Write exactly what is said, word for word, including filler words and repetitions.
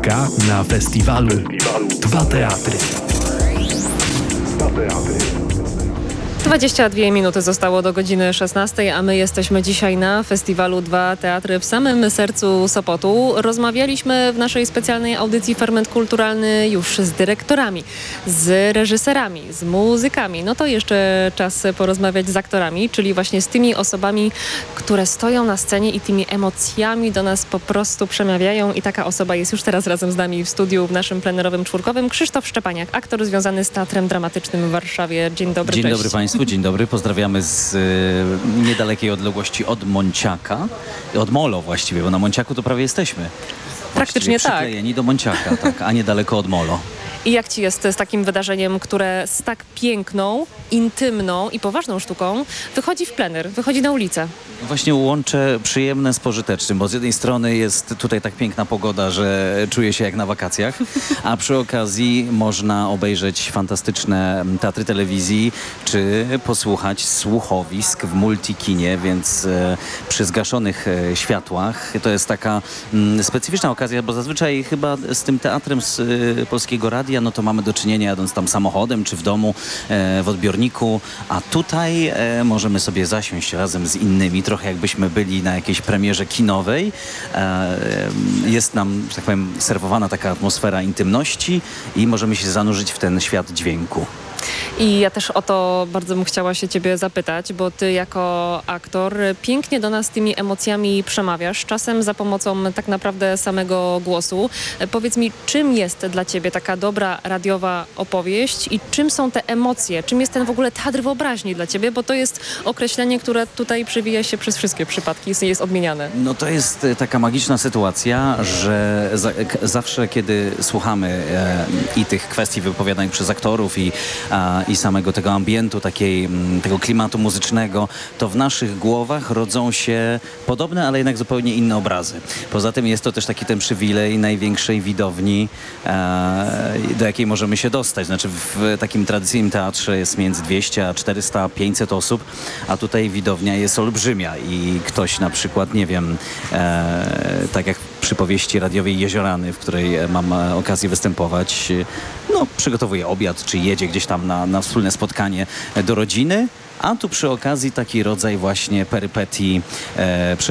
Monciaka na festiwalu Dwa Teatry. dwadzieścia dwie minuty zostało do godziny szesnastej, a my jesteśmy dzisiaj na festiwalu Dwa Teatry w samym sercu Sopotu. Rozmawialiśmy w naszej specjalnej audycji Ferment Kulturalny już z dyrektorami, z reżyserami, z muzykami. No to jeszcze czas porozmawiać z aktorami, czyli właśnie z tymi osobami, które stoją na scenie i tymi emocjami do nas po prostu przemawiają. I taka osoba jest już teraz razem z nami w studiu w naszym plenerowym czwórkowym. Krzysztof Szczepaniak, aktor związany z Teatrem Dramatycznym w Warszawie. Dzień dobry, Dzień cześć. dobry Państwu, dzień dobry. Pozdrawiamy z y, niedalekiej odległości od Monciaka, od Molo właściwie, bo na Monciaku to prawie jesteśmy. Praktycznie tak. Przyklejeni do Monciaka, tak, a niedaleko od Molo. I jak ci jest z takim wydarzeniem, które z tak piękną, intymną i poważną sztuką wychodzi w plener, wychodzi na ulicę? Właśnie łączę przyjemne z pożytecznym, bo z jednej strony jest tutaj tak piękna pogoda, że czuję się jak na wakacjach, a przy okazji można obejrzeć fantastyczne teatry telewizji, czy posłuchać słuchowisk w multikinie, więc e, przy zgaszonych e, światłach. To jest taka m, specyficzna okazja, bo zazwyczaj chyba z tym teatrem z e, Polskiego Radia, no to mamy do czynienia jadąc tam samochodem, czy w domu, e, w odbiorniku, a tutaj e, możemy sobie zasiąść razem z innymi, trochę jakbyśmy byli na jakiejś premierze kinowej. E, jest nam, że tak powiem, serwowana taka atmosfera intymności i możemy się zanurzyć w ten świat dźwięku. I ja też o to bardzo bym chciała się ciebie zapytać, bo ty jako aktor pięknie do nas tymi emocjami przemawiasz, czasem za pomocą tak naprawdę samego głosu. Powiedz mi, czym jest dla ciebie taka dobra radiowa opowieść i czym są te emocje? Czym jest ten w ogóle teatr wyobraźni dla ciebie? Bo to jest określenie, które tutaj przewija się przez wszystkie przypadki, jest odmieniane. No to jest taka magiczna sytuacja, że za, k- zawsze kiedy słuchamy e, i tych kwestii wypowiadanych przez aktorów i a, i samego tego ambientu, takiej, m, tego klimatu muzycznego, to w naszych głowach rodzą się podobne, ale jednak zupełnie inne obrazy. Poza tym jest to też taki ten przywilej największej widowni, e, do jakiej możemy się dostać. Znaczy w takim tradycyjnym teatrze jest między dwieście a czterysta, pięćset osób, a tutaj widownia jest olbrzymia i ktoś na przykład, nie wiem, e, tak jak przy powieści radiowej Jeziorany, w której mam okazję występować, no, przygotowuje obiad, czy jedzie gdzieś tam na, na wspólne spotkanie do rodziny, a tu przy okazji taki rodzaj właśnie perypetii e,